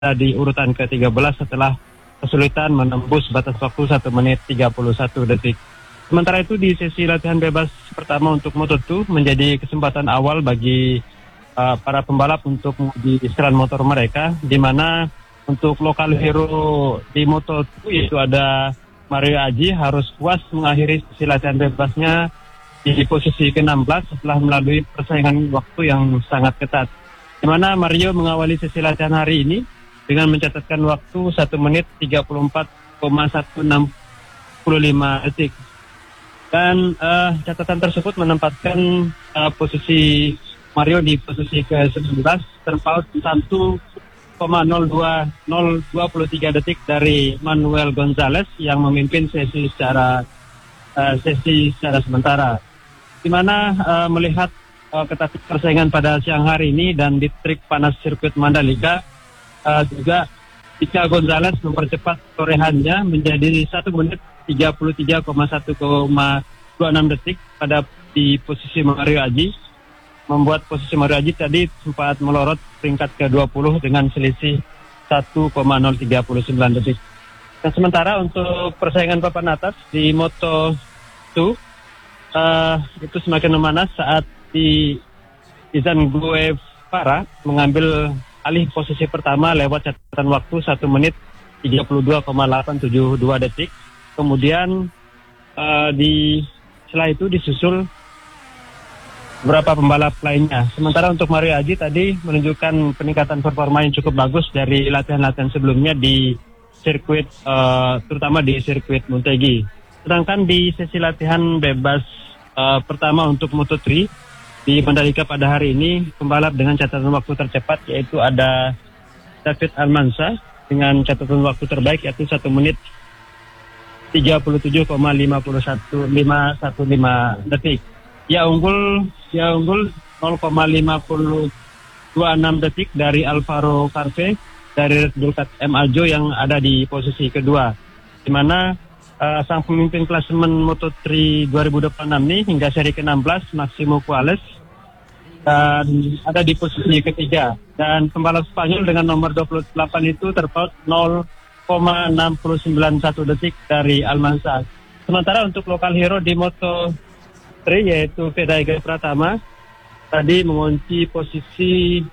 di urutan ke-13 setelah kesulitan menembus batas waktu 1 menit 31 detik. Sementara itu di sesi latihan bebas pertama untuk Moto2 menjadi kesempatan awal bagi para pembalap untuk menguji keseruan motor mereka, di mana untuk lokal hero di Moto2 yaitu ada Mario Aji harus puas mengakhiri sesi latihan bebasnya di posisi ke-16 setelah melalui persaingan waktu yang sangat ketat, di mana Mario mengawali sesi latihan hari ini dengan mencatatkan waktu 1 menit 34,165 detik. Dan catatan tersebut menempatkan posisi Mario di posisi ke-19 terpaut 1,023 detik dari Manuel Gonzalez yang memimpin sesi secara sementara. Di mana melihat ketat persaingan pada siang hari ini dan di trik panas sirkuit Mandalika, juga Ica Gonzalez mempercepat torehannya menjadi 1 menit 33,126 detik di posisi Mario Aji, membuat posisi Mario Aji tadi sempat melorot peringkat ke-20 dengan selisih 1,039 detik. Dan sementara untuk persaingan papan atas di Moto2 itu semakin memanas saat Izan Guevara mengambil alih posisi pertama lewat catatan waktu 1 menit 32,872 detik. Kemudian setelah itu disusul beberapa pembalap lainnya. Sementara untuk Mario Aji tadi menunjukkan peningkatan performa yang cukup bagus dari latihan-latihan sebelumnya di sirkuit, terutama di sirkuit Motegi. Sedangkan di sesi latihan bebas pertama untuk Moto3 di Mandalika pada hari ini, pembalap dengan catatan waktu tercepat yaitu ada David Almanza dengan catatan waktu terbaik yaitu 1 menit 37,515 detik. Dia unggul 0,5026 detik dari Alvaro Carpe dari Red Bull KTM Aljo yang ada di posisi kedua. Di mana sang pemimpin klasemen Moto3 2026 ini hingga seri ke-16 Maximo Puales dan ada di posisi ketiga, dan pembalap Spanyol dengan nomor 28 itu terpaut 0,6091 detik dari Almanza. Sementara untuk lokal hero di Moto3 yaitu Vedaiga Pratama tadi mengunci posisi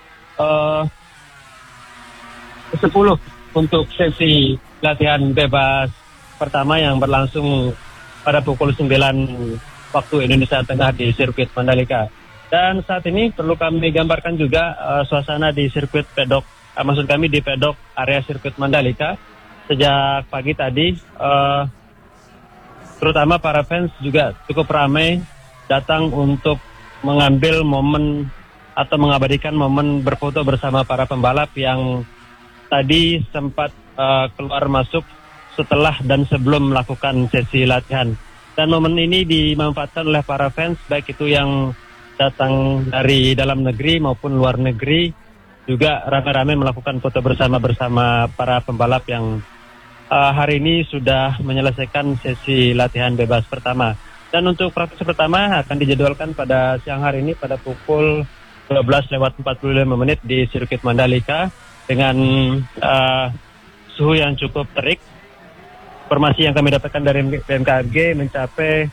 10 untuk sesi latihan bebas pertama yang berlangsung pada pukul 9 waktu Indonesia Tengah di sirkuit Mandalika. Dan saat ini perlu kami gambarkan juga suasana di sirkuit pedok, maksud kami di pedok area sirkuit Mandalika. Sejak pagi tadi, terutama para fans juga cukup ramai datang untuk mengambil momen atau mengabadikan momen berfoto bersama para pembalap yang tadi sempat keluar masuk setelah dan sebelum melakukan sesi latihan. Dan momen ini dimanfaatkan oleh para fans, baik itu yang datang dari dalam negeri maupun luar negeri, juga ramai-ramai melakukan foto bersama para pembalap yang hari ini sudah menyelesaikan sesi latihan bebas pertama. Dan untuk praktis pertama akan dijadwalkan pada siang hari ini pada pukul 12:45 di sirkuit Mandalika dengan suhu yang cukup terik. Informasi yang kami dapatkan dari BMKG mencapai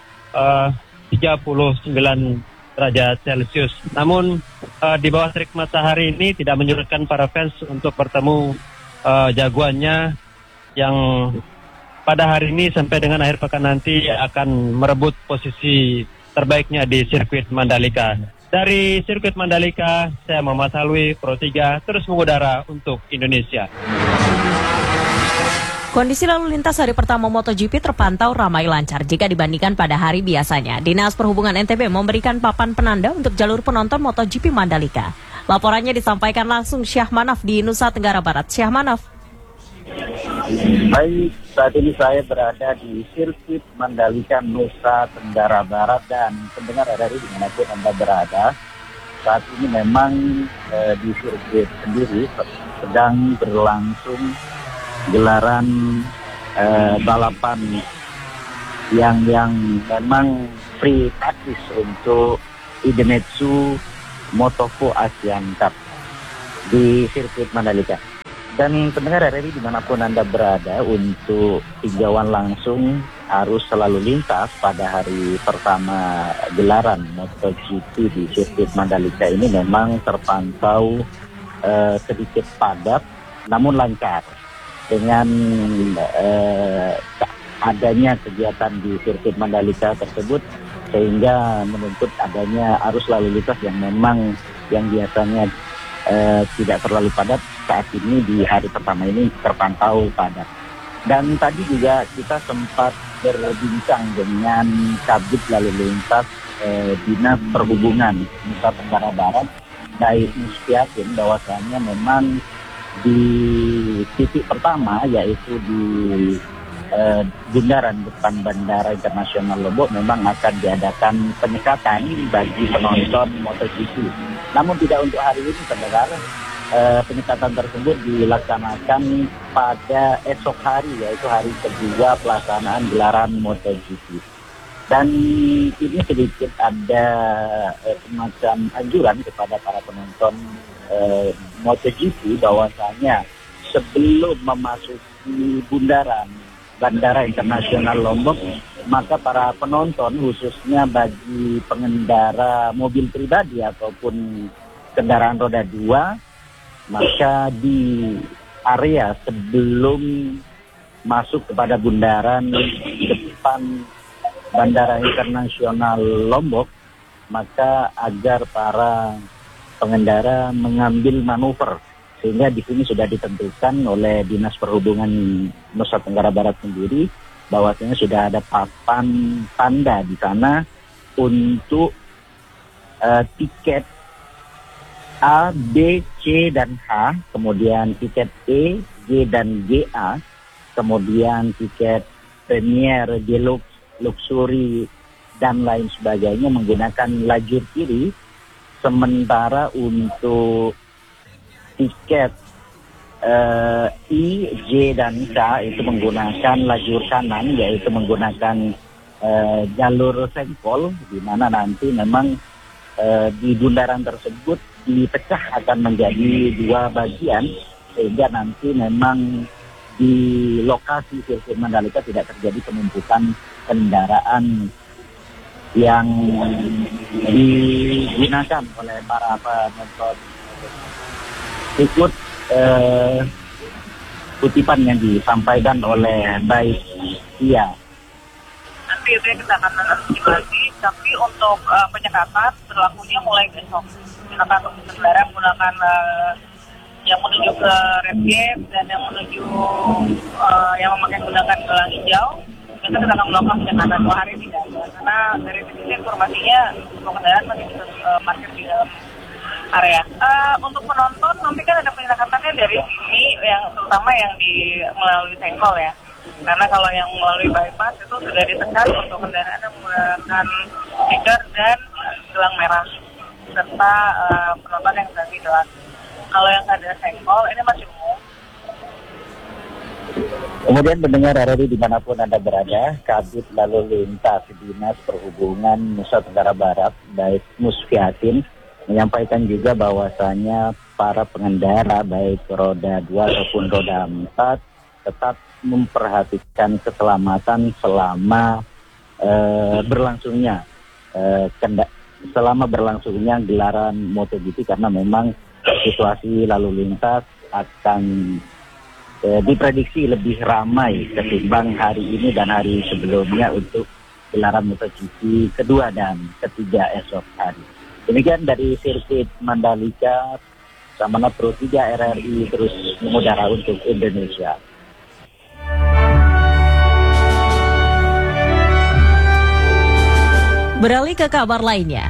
39 derajat Celcius. Namun di bawah terik matahari ini tidak menyurutkan para fans untuk bertemu jagoannya yang pada hari ini sampai dengan akhir pekan nanti akan merebut posisi terbaiknya di sirkuit Mandalika. Dari sirkuit Mandalika, saya Muhammad Halwi, Pro 3, terus mengudara untuk Indonesia. Kondisi lalu lintas hari pertama MotoGP terpantau ramai lancar jika dibandingkan pada hari biasanya. Dinas Perhubungan NTB memberikan papan penanda untuk jalur penonton MotoGP Mandalika. Laporannya disampaikan langsung Syah Manaf di Nusa Tenggara Barat. Syah Manaf. Baik, saat ini saya berada di sirkuit Mandalika Nusa Tenggara Barat, dan pendengar RRI dimanapun Anda berada, saat ini memang di sirkuit sendiri sedang berlangsung gelaran balapan yang memang free practice untuk Idemitsu Moto2 Asian Cup di sirkuit Mandalika. Dan pendengar RRI dimanapun Anda berada, untuk tinjauan langsung arus selalu lintas pada hari pertama gelaran MotoGP di sirkuit Mandalika ini memang terpantau sedikit padat namun lancar. Dengan adanya kegiatan di sirkuit Mandalika tersebut sehingga menuntut adanya arus lalu lintas yang memang yang biasanya tidak terlalu padat, saat ini di hari pertama ini terpantau padat. Dan tadi juga kita sempat berbincang dengan Kabid Lalu Lintas Dinas Perhubungan Nusa Tenggara Barat, Baik Musfiatin, bahwasanya memang di titik pertama yaitu di bundaran depan Bandara Internasional Lombok memang akan diadakan penyekatan bagi penonton MotoGP. Namun tidak untuk hari ini, pendengar. Penyekatan tersebut dilaksanakan pada esok hari, yaitu hari kedua pelaksanaan gelaran MotoGP. Dan ini sedikit ada semacam anjuran kepada para penonton MotoGP bahwasanya sebelum memasuki bundaran Bandara Internasional Lombok, maka para penonton khususnya bagi pengendara mobil pribadi ataupun kendaraan roda 2, maka di area sebelum masuk kepada bundaran depan Bandara Internasional Lombok, maka agar para pengendara mengambil manuver, sehingga di sini sudah ditentukan oleh Dinas Perhubungan Nusa Tenggara Barat sendiri bahwasanya sudah ada papan tanda di sana untuk tiket A, B, C, dan H, kemudian tiket E, G, dan GA, kemudian tiket Premier, Deluxe, Luxury, dan lain sebagainya menggunakan lajur kiri, sementara untuk tiket I, J, dan K itu menggunakan lajur kanan, yaitu menggunakan jalur sengkol, di mana nanti memang di bundaran tersebut dipecah akan menjadi 2 bagian, sehingga nanti memang di lokasi sirkuit Mandalika tidak terjadi penumpukan kendaraan yang digunakan oleh para penonton. Ikut kutipan yang disampaikan oleh Baik Iya. Nanti itu yang kita akan antisipasi, tapi untuk penyekatan berlakunya mulai besok. Silakan untuk kendaraan menggunakan yang menuju ke red gate dan yang menuju yang menggunakan gelang hijau. Kita akan melakukan penyekatan 2 hari tidak ada, karena dari sisi informasinya untuk kendaraan masih bisa parkir di dalam area. Untuk penonton nanti kan ada penyekatannya dari sini, yang terutama yang melalui sengkol ya. Karena kalau yang melalui bypass itu sudah ditekan untuk kendaraan yang menggunakan stiker dan gelang merah serta penonton yang sudah gelang. Kalau yang ada sengkol ini masih umum. Kemudian mendengar RRI dimanapun Anda berada, Kabid Lalu Lintas Dinas Perhubungan Nusa Tenggara Barat, Baik Musfiatin, menyampaikan juga bahwasanya para pengendara baik roda 2 ataupun roda 4 tetap memperhatikan keselamatan selama berlangsungnya gelaran MotoGP, karena memang situasi lalu lintas akan diprediksi lebih ramai ketimbang hari ini dan hari sebelumnya untuk gelaran MotoGP kedua dan ketiga esok hari. Demikian dari sirkuit Mandalika, Samana Pro 3 RRI terus mengudara untuk Indonesia. Beralih ke kabar lainnya.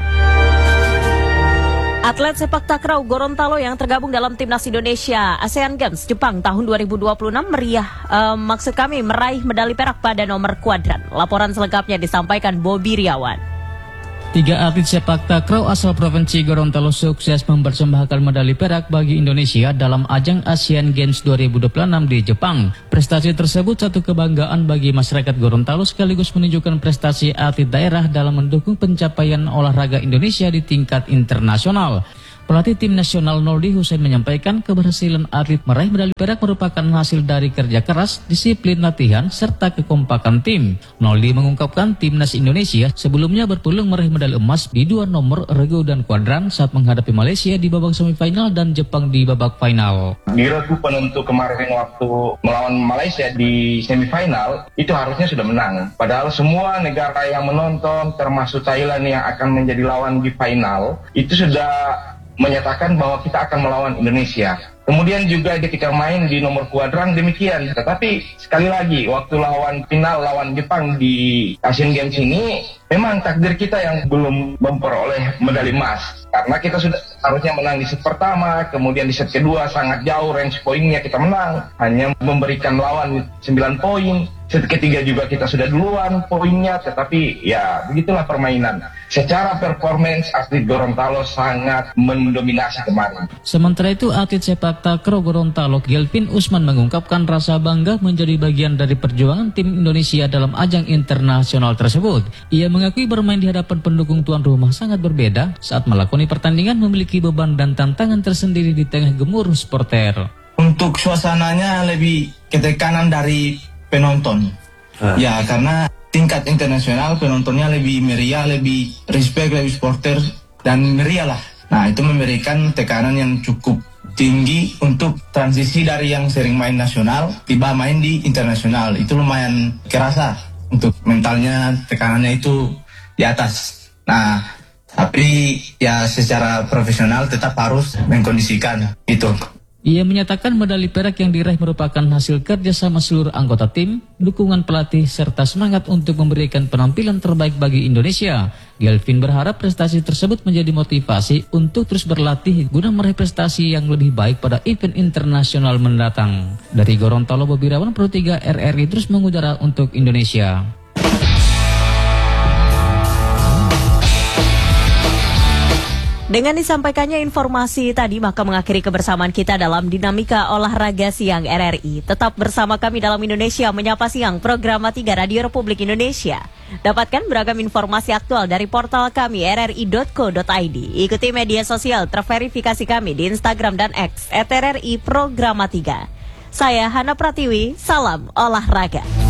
Atlet sepak takraw Gorontalo yang tergabung dalam timnas Indonesia ASEAN Games Jepang tahun 2026 meraih medali perak pada nomor kuadran. Laporan selengkapnya disampaikan Bobi Riawan. 3 atlet sepak takraw asal Provinsi Gorontalo sukses mempersembahkan medali perak bagi Indonesia dalam ajang ASEAN Games 2026 di Jepang. Prestasi tersebut satu kebanggaan bagi masyarakat Gorontalo sekaligus menunjukkan prestasi atlet daerah dalam mendukung pencapaian olahraga Indonesia di tingkat internasional. Pelatih tim nasional Noldi Hussein menyampaikan keberhasilan atlet meraih medali perak merupakan hasil dari kerja keras, disiplin latihan, serta kekompakan tim. Noldi mengungkapkan timnas Indonesia sebelumnya berpeluang meraih medali emas di 2 nomor regu dan kuadran saat menghadapi Malaysia di babak semifinal dan Jepang di babak final. Di regu penentu kemarin waktu melawan Malaysia di semifinal itu harusnya sudah menang. Padahal semua negara yang menonton termasuk Thailand yang akan menjadi lawan di final itu sudah menyatakan bahwa kita akan melawan Indonesia. Kemudian juga ketika main di nomor kuadran demikian. Tetapi sekali lagi waktu lawan final lawan Jepang di Asian Games ini memang takdir kita yang belum memperoleh medali emas. Karena kita sudah harusnya menang di set pertama, kemudian di set kedua sangat jauh range poinnya kita menang. Hanya memberikan lawan 9 poin. Set ketiga juga kita sudah duluan poinnya, tetapi ya begitulah permainan. Secara performance atlet Gorontalo sangat mendominasi kemarin. Sementara itu atlet sepak takraw Gorontalo Gelvin Usman mengungkapkan rasa bangga menjadi bagian dari perjuangan tim Indonesia dalam ajang internasional tersebut. Ia mengakui bermain di hadapan pendukung tuan rumah sangat berbeda saat melakoni pertandingan memiliki beban dan tantangan tersendiri di tengah gemuruh supporter. Untuk suasananya lebih ketekanan dari penonton. Ya, karena tingkat internasional penontonnya lebih meriah, lebih respect, lebih supporter dan meriah lah. Nah, itu memberikan tekanan yang cukup tinggi untuk transisi dari yang sering main nasional tiba main di internasional. Itu lumayan kerasa untuk mentalnya, tekanannya itu di atas. Nah, tapi ya secara profesional tetap harus mengkondisikan itu. Ia menyatakan medali perak yang diraih merupakan hasil kerjasama seluruh anggota tim, dukungan pelatih, serta semangat untuk memberikan penampilan terbaik bagi Indonesia. Gelvin berharap prestasi tersebut menjadi motivasi untuk terus berlatih guna meraih prestasi yang lebih baik pada event internasional mendatang. Dari Gorontalo, Bobi Rawan, Pro 3 RRI terus mengudara untuk Indonesia. Dengan disampaikannya informasi tadi, maka mengakhiri kebersamaan kita dalam Dinamika Olahraga Siang RRI. Tetap bersama kami dalam Indonesia Menyapa Siang, program 3 Radio Republik Indonesia. Dapatkan beragam informasi aktual dari portal kami rri.co.id. Ikuti media sosial terverifikasi kami di Instagram dan X @RRI Programa 3. Saya Hana Pratiwi, salam olahraga.